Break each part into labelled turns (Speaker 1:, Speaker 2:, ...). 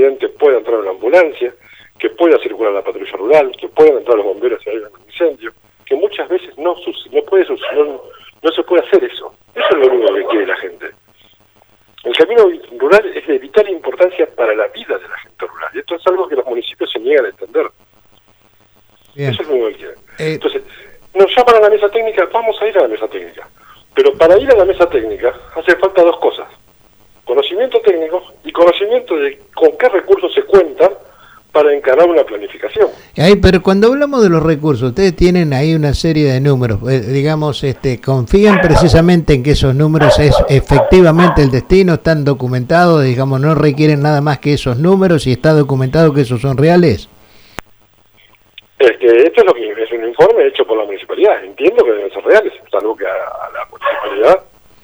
Speaker 1: accidente pueda entrar una ambulancia, que pueda circular la patrulla rural, que puedan entrar los bomberos si hay un incendio, que muchas veces no se puede hacer eso. Eso es lo único que quiere la gente. El camino rural es de vital importancia para la vida de la gente rural, y esto es algo que los municipios se niegan a entender. Bien. Eso es lo único que quieren. Entonces, nos llaman a la mesa técnica, vamos a ir a la mesa técnica. Pero para ir a la mesa técnica hace falta dos cosas: conocimiento técnico y conocimiento de con qué recursos se cuentan para encarar una planificación.
Speaker 2: Pero cuando hablamos de los recursos, ustedes tienen ahí una serie de números, digamos, confían precisamente en que esos números es efectivamente el destino, están documentados, digamos, no requieren nada más que esos números y está documentado que esos son reales.
Speaker 1: Esto es lo que es un informe hecho por la municipalidad. Entiendo que deben ser reales, salvo que a la municipalidad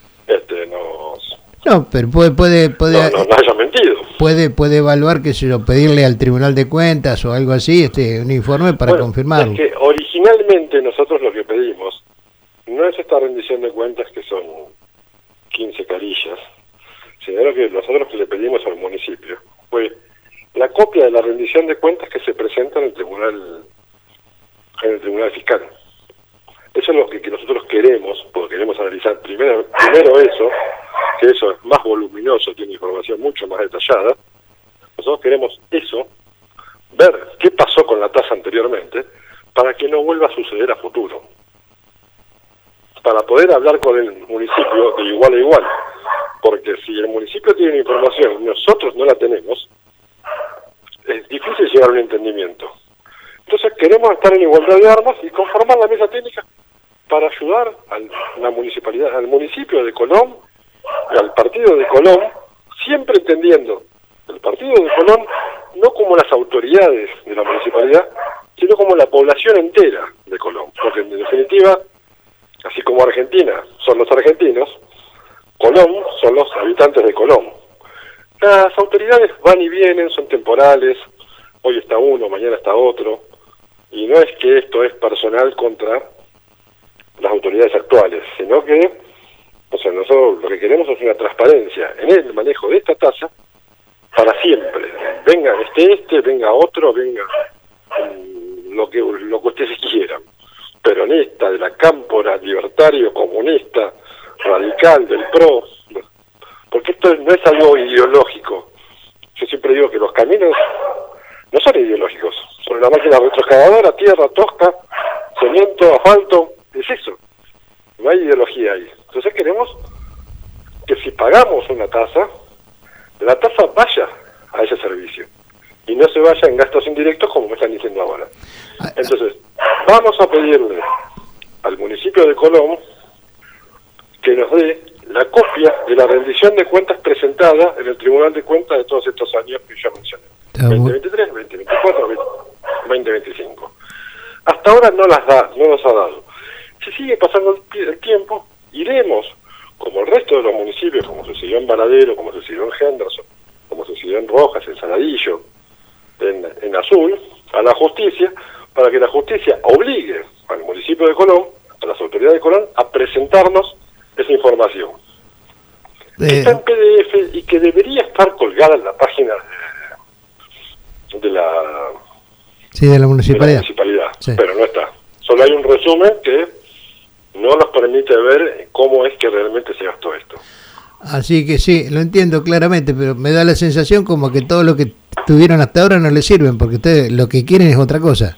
Speaker 2: No, pero puede
Speaker 1: no haya mentido.
Speaker 2: Puede evaluar, qué sé yo, pedirle al Tribunal de Cuentas o algo así, un informe para confirmarlo.
Speaker 1: Es que originalmente nosotros lo que pedimos no es esta rendición de cuentas que son 15 carillas, sino lo que nosotros le pedimos al municipio fue la copia de la rendición de cuentas que se presenta en el Tribunal Fiscal. Eso es lo que nosotros queremos, porque queremos analizar primero eso, que eso es más voluminoso, tiene información mucho más detallada. Nosotros queremos eso, ver qué pasó con la tasa anteriormente, para que no vuelva a suceder a futuro. Para poder hablar con el municipio de igual a igual, porque si el municipio tiene información y nosotros no la tenemos, es difícil llegar a un entendimiento. Entonces queremos estar en igualdad de armas y conformar la mesa técnica para ayudar a la municipalidad, al municipio de Colón y al partido de Colón, siempre entendiendo el partido de Colón no como las autoridades de la municipalidad, sino como la población entera de Colón, porque en definitiva, así como Argentina son los argentinos, Colón son los habitantes de Colón. Las autoridades van y vienen, son temporales, hoy está uno, mañana está otro, y no es que esto es personal contra las autoridades actuales, sino que nosotros lo que queremos es una transparencia en el manejo de esta tasa para siempre. Venga venga otro, venga lo que ustedes quieran. Peronista, de la cámpora, libertario, comunista, radical, del PRO, porque esto no es algo ideológico. Yo siempre digo que los caminos no son ideológicos, son una máquina retroexcavadora, tierra, tosca, cemento, asfalto, es eso. No hay ideología ahí. Entonces queremos que si pagamos una tasa, la tasa vaya a ese servicio y no se vaya en gastos indirectos como me están diciendo ahora. Entonces, vamos a pedirle al municipio de Colón que nos dé la copia de la rendición de cuentas presentada en el Tribunal de Cuentas de todos estos años que ya mencioné. 2023, 2024, 2025. Hasta ahora no nos ha dado. Si sigue pasando el tiempo, iremos, como el resto de los municipios, como sucedió en Varadero, como sucedió en Henderson, como sucedió en Rojas, en Saladillo, en Azul, a la justicia, para que la justicia obligue al municipio de Colón, a las autoridades de Colón, a presentarnos esa información. Que está en PDF y que debería estar colgada en la página de la municipalidad. Sí. Pero no está. Solo hay un resumen que no nos permite ver cómo es que realmente se gastó esto.
Speaker 2: Así que sí, lo entiendo claramente, pero me da la sensación como que todo lo que tuvieron hasta ahora no les sirven, porque ustedes lo que quieren es otra cosa.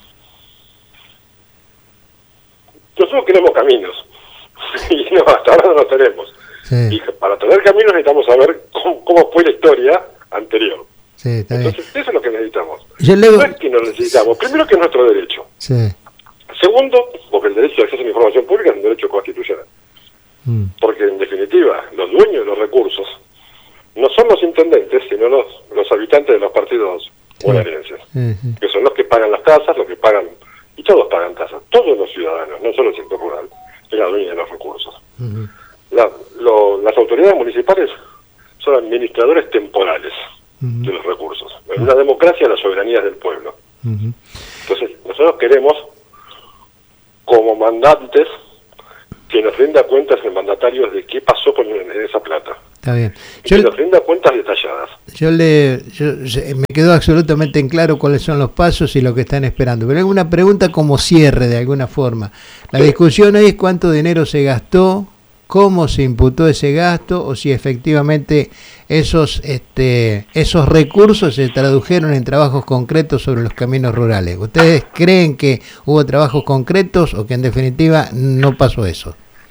Speaker 1: Nosotros queremos caminos, y no, hasta ahora no los tenemos. Sí. Y para tener caminos necesitamos saber cómo fue la historia anterior.
Speaker 2: Sí, está
Speaker 1: Entonces,
Speaker 2: bien.
Speaker 1: eso es lo que necesitamos.
Speaker 2: No
Speaker 1: es que no necesitamos. Primero, que es nuestro derecho.
Speaker 2: Sí.
Speaker 1: Segundo, porque el derecho de acceso a la información pública es un derecho constitucional. Porque, en definitiva, los dueños de los recursos no son los intendentes, sino los habitantes de los partidos bonaerenses, que son los que pagan las tasas, los que pagan, y todos pagan tasas, todos los ciudadanos, no solo el sector rural, es la dueña de los recursos. Las autoridades municipales son administradores temporales de los recursos. En una democracia, la soberanía es del pueblo. Entonces, nosotros queremos, como mandantes, que nos rinda cuentas el mandatario de qué pasó con esa plata.
Speaker 2: Está bien.
Speaker 1: Que nos rinda cuentas detalladas.
Speaker 2: Me quedó absolutamente en claro cuáles son los pasos y lo que están esperando. Pero alguna pregunta como cierre de alguna forma. La discusión ahí es cuánto dinero se gastó, cómo se imputó ese gasto o si efectivamente esos recursos se tradujeron en trabajos concretos sobre los caminos rurales. ¿Ustedes creen que hubo trabajos concretos o que en definitiva no pasó eso?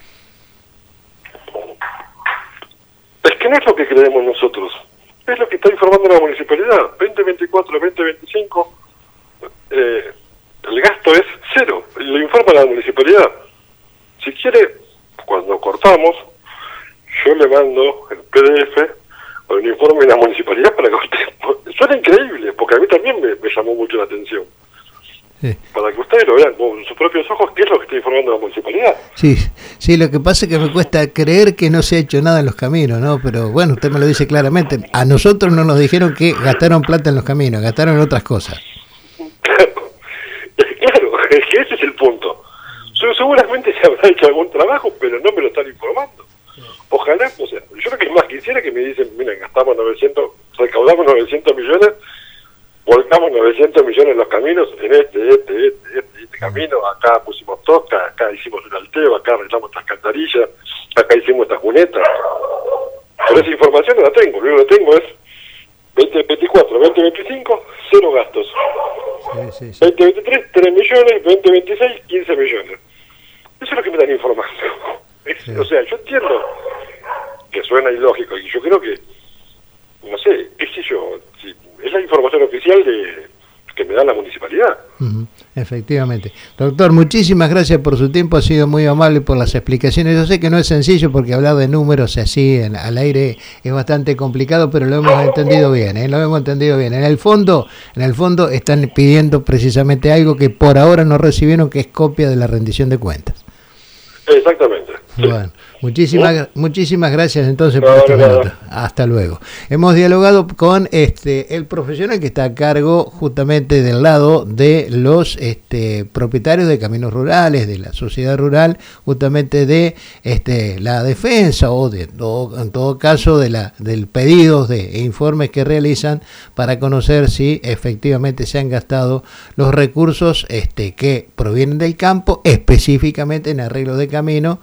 Speaker 1: Es que no es lo que creemos nosotros, es lo que está informando la municipalidad. 2024, 2025, el gasto es cero, lo informa la municipalidad. Si quiere, cuando cortamos, yo le mando el PDF o el informe de la municipalidad para que usted... Suena increíble, porque a mí también me llamó mucho la atención. Sí. Para que ustedes lo vean con sus propios ojos, qué es lo que está informando la municipalidad.
Speaker 2: Sí, lo que pasa es que me cuesta creer que no se ha hecho nada en los caminos, ¿no? Pero bueno, usted me lo dice claramente. A nosotros no nos dijeron que gastaron plata en los caminos, gastaron en otras cosas.
Speaker 1: Claro, es que ese es el punto. Seguramente se habrá hecho algún trabajo, pero no me lo están informando. Ojalá, o sea, yo lo que más quisiera que me dicen, miren, recaudamos 900 millones, volcamos 900 millones en los caminos, en este camino, acá pusimos toca, acá hicimos un alteo, acá arreglamos estas cantarillas, acá hicimos estas cunetas. Pero esa información no la tengo, lo que tengo es 2024, 2025, cero gastos. Sí. 2023, 3 millones, 2026, 15 millones. Eso es lo que me están informando. Sí. O sea, yo entiendo que suena ilógico y yo creo que, no sé, qué sé yo, si es la información oficial que me da la municipalidad.
Speaker 2: Efectivamente. Doctor, muchísimas gracias por su tiempo, ha sido muy amable por las explicaciones. Yo sé que no es sencillo porque hablar de números así al aire es bastante complicado, pero lo hemos entendido bien, lo hemos entendido bien. En el fondo están pidiendo precisamente algo que por ahora no recibieron, que es copia de la rendición de cuentas.
Speaker 1: Exactamente.
Speaker 2: Bueno, muchísimas gracias entonces por este minuto. Hasta luego. Hemos dialogado con el profesional que está a cargo justamente del lado de los propietarios de caminos rurales, de la sociedad rural, justamente de la defensa o en todo caso del pedidos de informes que realizan para conocer si efectivamente se han gastado los recursos que provienen del campo, específicamente en arreglo de camino.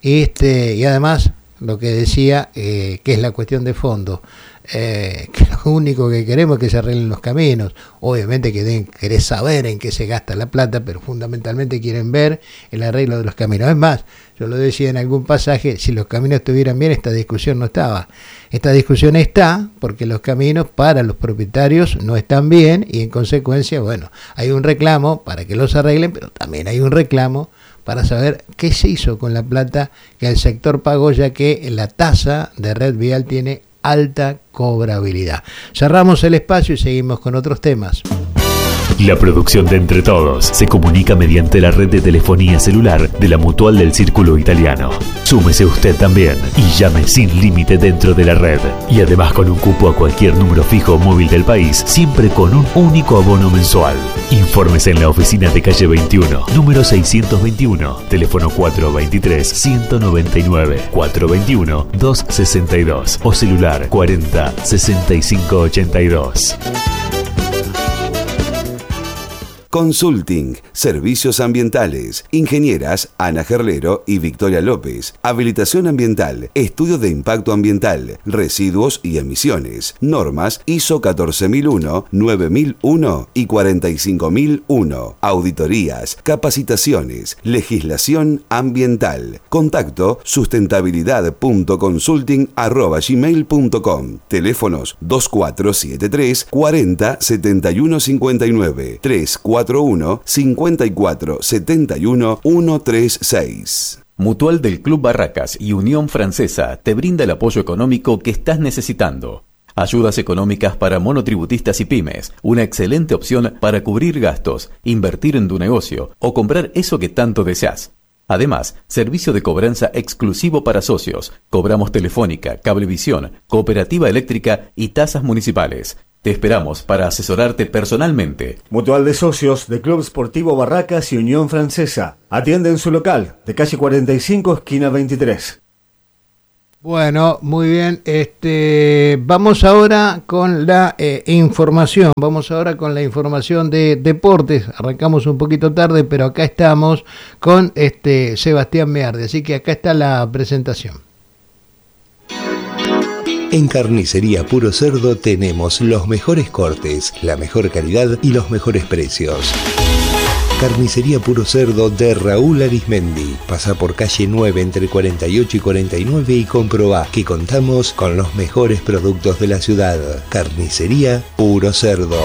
Speaker 2: Y además, lo que decía, que es la cuestión de fondo, que lo único que queremos es que se arreglen los caminos. Obviamente que querés saber en qué se gasta la plata, pero fundamentalmente quieren ver el arreglo de los caminos. Es más, yo lo decía en algún pasaje, si los caminos estuvieran bien, esta discusión no estaba. Esta discusión está porque los caminos para los propietarios no están bien y en consecuencia, bueno, hay un reclamo para que los arreglen, pero también hay un reclamo para saber qué se hizo con la plata que el sector pagó, ya que la tasa de red vial tiene alta cobrabilidad. Cerramos el espacio y seguimos con otros temas.
Speaker 3: La producción de Entre Todos se comunica mediante la red de telefonía celular de la Mutual del Círculo Italiano. Súmese usted también y llame sin límite dentro de la red. Y además con un cupo a cualquier número fijo o móvil del país, siempre con un único abono mensual. Infórmese en la oficina de calle 21, número 621, teléfono 423-199, 421-262 o celular 40-6582.
Speaker 4: Consulting, servicios ambientales, ingenieras Ana Gerlero y Victoria López, habilitación ambiental, estudio de impacto ambiental, residuos y emisiones, normas ISO 14001, 9001 y 45001, auditorías, capacitaciones, legislación ambiental. Contacto sustentabilidad.consulting@gmail.com. Teléfonos 2473 40 71 59 341 54 71 136.
Speaker 5: Mutual del Club Barracas y Unión Francesa te brinda el apoyo económico que estás necesitando. Ayudas económicas para monotributistas y pymes, una excelente opción para cubrir gastos, invertir en tu negocio o comprar eso que tanto deseas. Además, servicio de cobranza exclusivo para socios. Cobramos telefónica, cablevisión, cooperativa eléctrica y tasas municipales. Te esperamos para asesorarte personalmente.
Speaker 6: Mutual de Socios de Club Sportivo Barracas y Unión Francesa. Atiende en su local, de calle 45, esquina 23.
Speaker 2: Bueno, muy bien. Vamos ahora con la información. Vamos ahora con la información de deportes. Arrancamos un poquito tarde, pero acá estamos con Sebastián Meardi. Así que acá está la presentación.
Speaker 7: En Carnicería Puro Cerdo tenemos los mejores cortes, la mejor calidad y los mejores precios. Carnicería Puro Cerdo de Raúl Arismendi. Pasa por calle 9 entre 48 y 49 y comprobá que contamos con los mejores productos de la ciudad. Carnicería Puro Cerdo.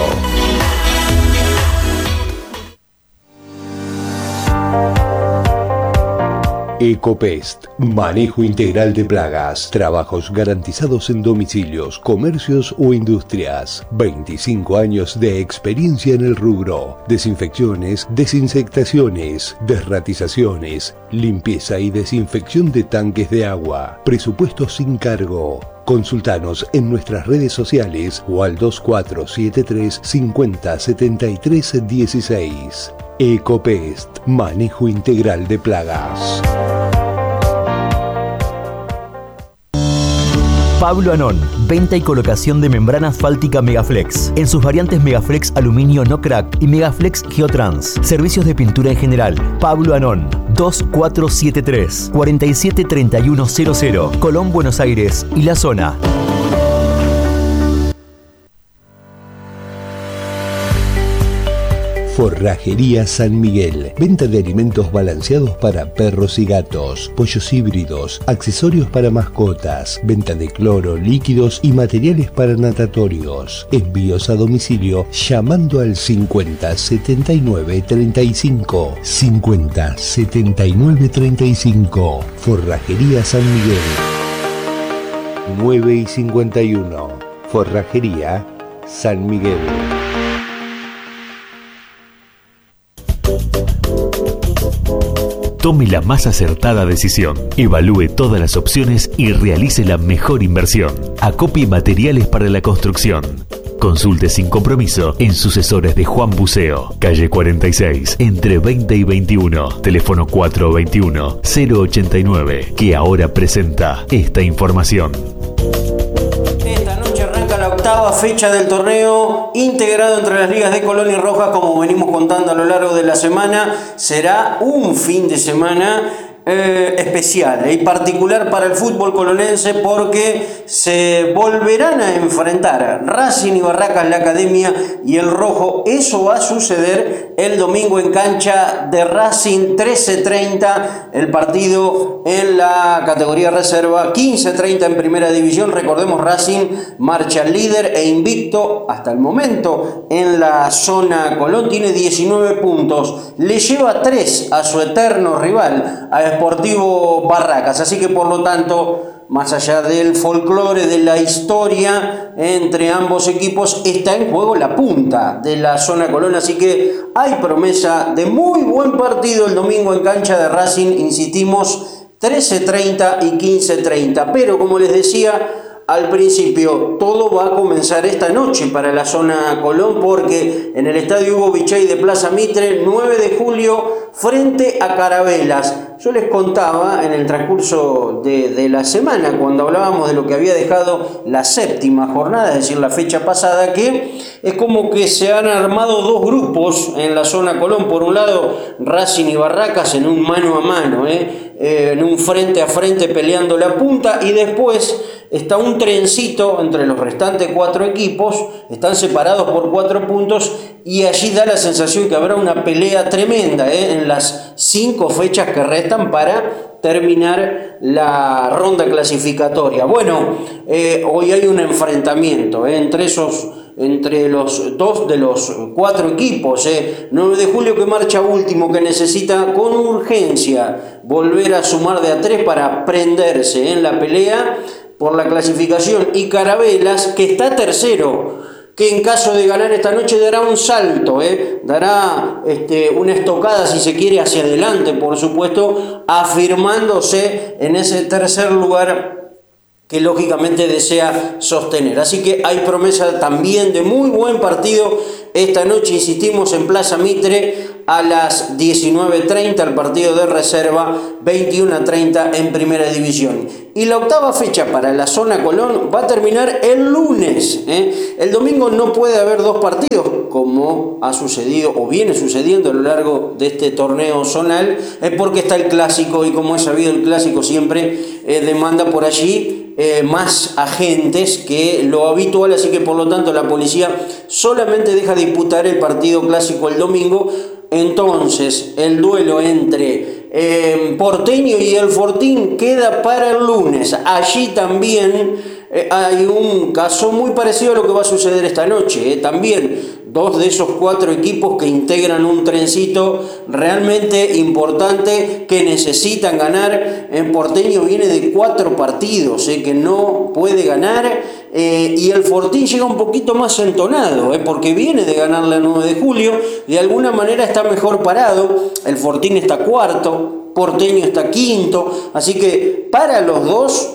Speaker 7: Ecopest, manejo integral de plagas, trabajos garantizados en domicilios, comercios o industrias. 25 años de experiencia en el rubro. Desinfecciones, desinsectaciones, desratizaciones, limpieza y desinfección de tanques de agua. Presupuesto sin cargo. Consultanos en nuestras redes sociales o al 2473 50 73 16. Ecopest, manejo integral de plagas.
Speaker 8: Pablo Anón, venta y colocación de membrana asfáltica Megaflex, en sus variantes Megaflex Aluminio No Crack y Megaflex Geotrans. Servicios de pintura en general. Pablo Anón, 2473 473100, Colón, Buenos Aires y la zona.
Speaker 7: Forrajería San Miguel. Venta de alimentos balanceados para perros y gatos, pollos híbridos, accesorios para mascotas, venta de cloro, líquidos y materiales para natatorios. Envíos a domicilio llamando al 50 79 35. 50 79 35. Forrajería San Miguel. 9 y 51. Forrajería San Miguel.
Speaker 3: Tome la más acertada decisión, evalúe todas las opciones y realice la mejor inversión. Acopie materiales para la construcción. Consulte sin compromiso en Sucesores de Juan Buceo, calle 46, entre 20 y 21, teléfono 421-089, que ahora presenta esta información.
Speaker 9: La octava fecha del torneo, integrado entre las ligas de Colón y Rojas, como venimos contando a lo largo de la semana. Será un fin de semana especial y particular para el fútbol colonense, porque se volverán a enfrentar Racing y Barracas, la Academia y el Rojo. Eso va a suceder el domingo en cancha de Racing, 13:30 el partido en la categoría reserva, 15:30 en primera división. Recordemos, Racing marcha líder e invicto hasta el momento en la zona Colón, tiene 19 puntos, le lleva 3 a su eterno rival, a Sportivo Barracas. Así que por lo tanto, más allá del folclore, de la historia entre ambos equipos, está en juego la punta de la zona Colón. Así que hay promesa de muy buen partido el domingo en cancha de Racing, insistimos, 13:30 y 15:30. Pero como les decía al principio, todo va a comenzar esta noche para la zona Colón, porque en el estadio Hugo Bichay de Plaza Mitre, 9 de julio, frente a Carabelas. Yo les contaba en el transcurso de la semana, cuando hablábamos de lo que había dejado la séptima jornada, es decir, la fecha pasada, que es como que se han armado dos grupos en la zona Colón. Por un lado, Racing y Barracas en un mano a mano, en un frente a frente peleando la punta, y después está un trencito entre los restantes 4 equipos, están separados por 4 puntos, y allí da la sensación que habrá una pelea tremenda en las 5 fechas que restan para terminar la ronda clasificatoria. Bueno, hoy hay un enfrentamiento entre los 2 de los 4 equipos. 9 de julio, que marcha último, que necesita con urgencia volver a sumar de a 3 para prenderse en la pelea por la clasificación, y Carabelas, que está tercero, que en caso de ganar esta noche dará un salto, dará una estocada, si se quiere, hacia adelante, por supuesto, afirmándose en ese tercer lugar que lógicamente desea sostener. Así que hay promesa también de muy buen partido esta noche, insistimos, en Plaza Mitre, a las 19:30 el partido de reserva, 21:30 en Primera División. Y la octava fecha para la zona Colón va a terminar el lunes. El domingo no puede haber dos partidos, como ha sucedido o viene sucediendo a lo largo de este torneo zonal, porque está el clásico, y como es sabido, el clásico siempre demanda por allí más agentes que lo habitual, así que por lo tanto la policía solamente deja disputar el partido clásico el domingo. Entonces el duelo entre Porteño y el Fortín queda para el lunes. Allí también hay un caso muy parecido a lo que va a suceder esta noche. También dos de esos 4 equipos que integran un trencito realmente importante que necesitan ganar. En Porteño viene de 4 partidos que no puede ganar, y el Fortín llega un poquito más entonado, porque viene de ganar la 9 de julio, de alguna manera está mejor parado. El Fortín está cuarto, Porteño está quinto, así que para los dos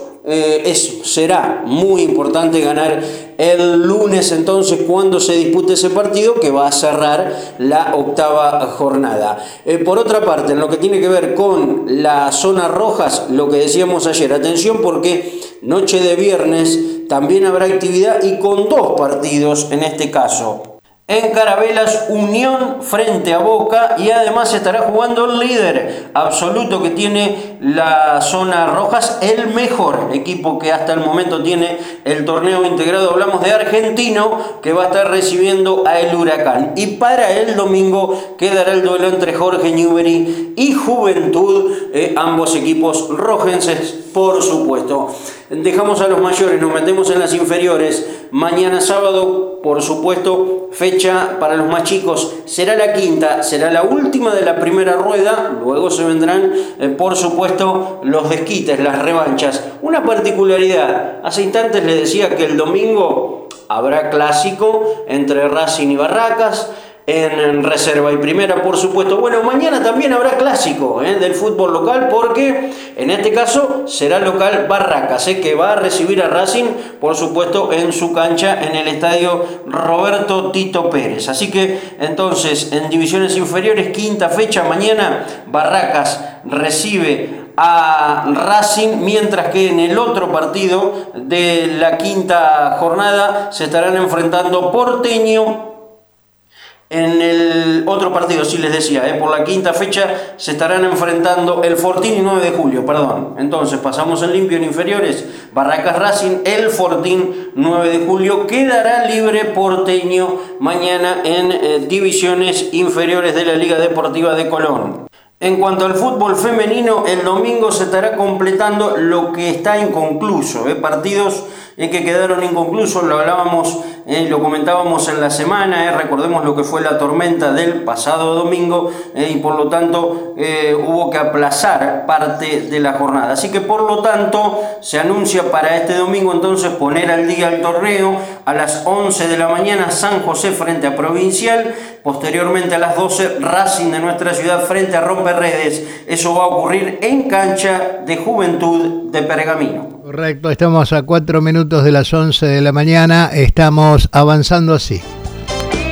Speaker 9: eso será muy importante ganar el lunes, entonces, cuando se dispute ese partido que va a cerrar la octava jornada. Por otra parte, en lo que tiene que ver con las zonas rojas, lo que decíamos ayer, atención, porque noche de viernes también habrá actividad, y con 2 partidos en este caso. En Carabelas, Unión frente a Boca, y además estará jugando el líder absoluto que tiene las zonas rojas, el mejor equipo que hasta el momento tiene el torneo integrado. Hablamos de Argentino, que va a estar recibiendo a el Huracán. Y para el domingo quedará el duelo entre Jorge Newbery y Juventud, ambos equipos rojenses, por supuesto. Dejamos a los mayores, nos metemos en las inferiores. Mañana sábado, por supuesto, fecha para los más chicos. Será la quinta, será la última de la primera rueda. Luego se vendrán, por supuesto, los desquites, las revanchas. Una particularidad, hace instantes les decía que el domingo habrá clásico entre Racing y Barracas. En reserva y primera, por supuesto. Bueno, mañana también habrá clásico del fútbol local, porque en este caso será local Barracas, que va a recibir a Racing, por supuesto, en su cancha, en el estadio Roberto Tito Pérez. Así que entonces, en divisiones inferiores, quinta fecha, mañana Barracas recibe a Racing, mientras que en el otro partido de la quinta jornada se estarán enfrentando Porteño. En el otro partido, sí les decía, por la quinta fecha se estarán enfrentando el Fortín y 9 de julio, perdón. Entonces pasamos en limpio en inferiores, Barracas Racing, el Fortín 9 de julio. Quedará libre Porteño mañana en divisiones inferiores de la Liga Deportiva de Colón. En cuanto al fútbol femenino, el domingo se estará completando lo que está inconcluso, partidos que quedaron inconclusos, lo hablábamos, lo comentábamos en la semana, recordemos lo que fue la tormenta del pasado domingo, y por lo tanto hubo que aplazar parte de la jornada. Así que por lo tanto se anuncia para este domingo entonces poner al día el torneo. A las 11 de la mañana San José frente a Provincial, posteriormente a las 12 Racing de nuestra ciudad frente a Romperredes. Eso va a ocurrir en cancha de Juventud de Pergamino.
Speaker 2: Correcto, estamos a 4 minutos de las 11 de la mañana, estamos avanzando así.